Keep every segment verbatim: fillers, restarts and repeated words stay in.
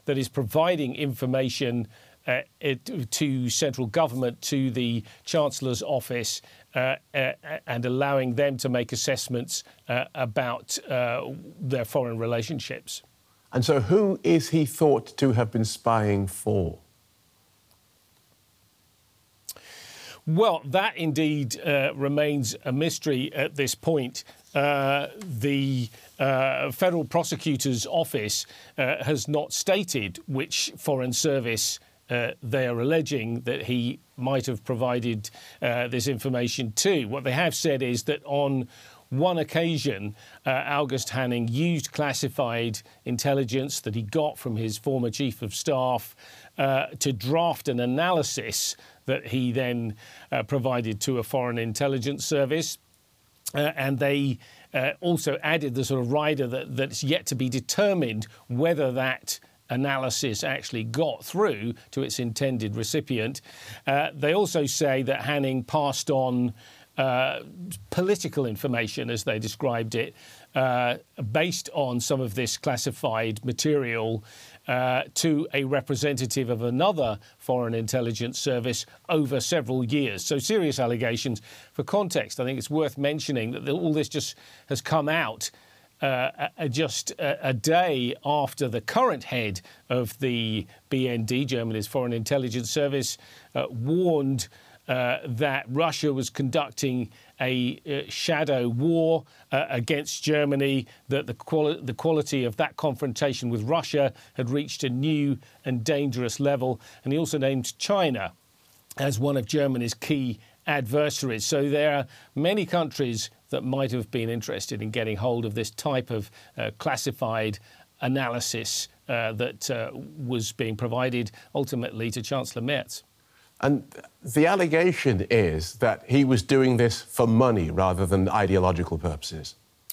that is providing information uh, it, to central government, to the Chancellor's office, uh, uh, and allowing them to make assessments uh, about uh, their foreign relationships. And so who is he thought to have been spying for? Well, that indeed uh, remains a mystery at this point. Uh, the uh, Federal Prosecutor's Office uh, has not stated which foreign service uh, they are alleging that he might have provided uh, this information to. What they have said is that on one occasion, uh, August Hanning used classified intelligence that he got from his former chief of staff uh, to draft an analysis that he then uh, provided to a foreign intelligence service. Uh, and they uh, also added the sort of rider that, that's yet to be determined whether that analysis actually got through to its intended recipient. Uh, they also say that Hanning passed on Uh, political information, as they described it, uh, based on some of this classified material uh, to a representative of another foreign intelligence service over several years. So serious allegations. For context, I think it's worth mentioning that all this just has come out uh, just a, a day after the current head of the B N D, Germany's Foreign Intelligence Service, uh, warned Uh, that Russia was conducting a uh, shadow war uh, against Germany, that the, quali- the quality of that confrontation with Russia had reached a new and dangerous level. And he also named China as one of Germany's key adversaries. So there are many countries that might have been interested in getting hold of this type of uh, classified analysis uh, that uh, was being provided ultimately to Chancellor Merz. And the allegation is that he was doing this for money rather than ideological purposes.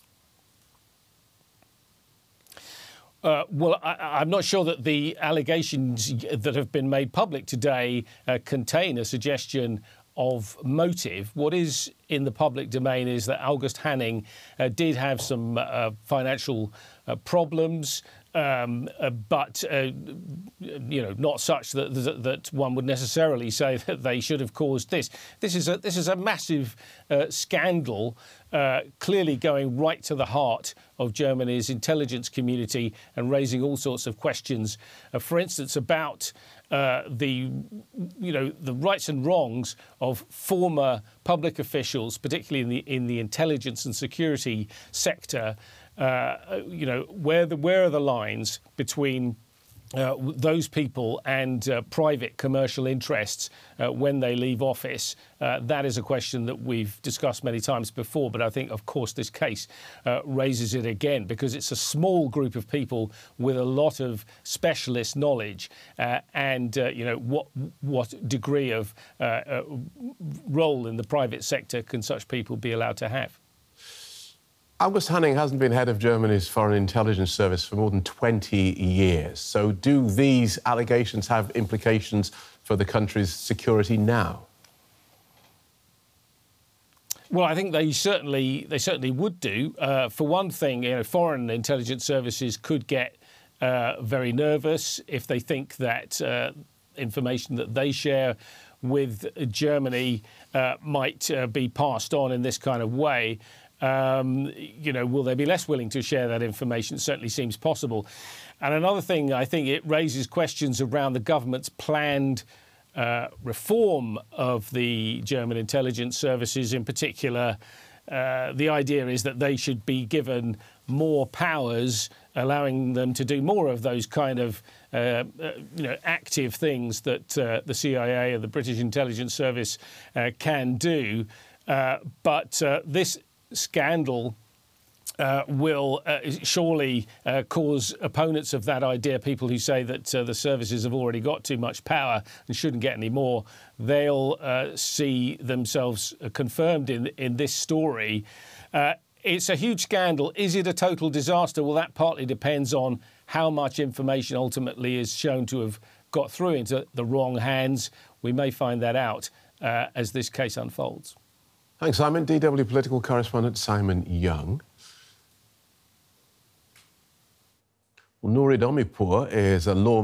Uh, well, I, I'm not sure that the allegations that have been made public today uh, contain a suggestion of motive. What is in the public domain is that August Hanning uh, did have some uh, financial uh, problems, um, uh, but uh, you know, not such that, that that one would necessarily say that they should have caused this. This is a this is a massive uh, scandal, uh, clearly going right to the heart of Germany's intelligence community and raising all sorts of questions. Uh, for instance, about Uh, the, you know, the rights and wrongs of former public officials, particularly in the in the intelligence and security sector. Uh, you know, where the where are the lines between uh, those people and uh, private commercial interests uh, when they leave office? Uh, that is a question that we've discussed many times before, but I think, of course, this case uh, raises it again because it's a small group of people with a lot of specialist knowledge, uh, and uh, you know what what degree of uh, uh, role in the private sector can such people be allowed to have? August Hanning hasn't been head of Germany's Foreign Intelligence Service for more than twenty years. So do these allegations have implications for the country's security now? Well, I think they certainly they certainly would do. Uh, for one thing, you know, foreign intelligence services could get uh, very nervous if they think that uh, information that they share with Germany uh, might uh, be passed on in this kind of way. Um, you know, will they be less willing to share that information? It certainly seems possible. And another thing, I think it raises questions around the government's planned uh, reform of the German intelligence services. In particular, uh, the idea is that they should be given more powers, allowing them to do more of those kind of uh, uh, you know, active things that uh, the C I A and the British Intelligence Service uh, can do. Uh, but uh, this scandal uh, will uh, surely uh, cause opponents of that idea, people who say that uh, the services have already got too much power and shouldn't get any more, they'll uh, see themselves confirmed in, in this story. Uh, it's a huge scandal. Is it a total disaster? Well, that partly depends on how much information ultimately is shown to have got through into the wrong hands. We may find that out uh, as this case unfolds. Thanks, Simon. D W political correspondent Simon Young. Well, Nouri Domipur is a law